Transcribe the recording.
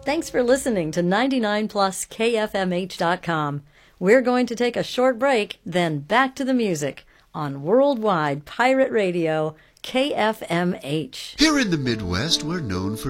Thanks for listening to 99plus KFMH.com. We're going to take a short break, then back to the music on Worldwide Pirate Radio, KFMH. Here in the Midwest, we're known for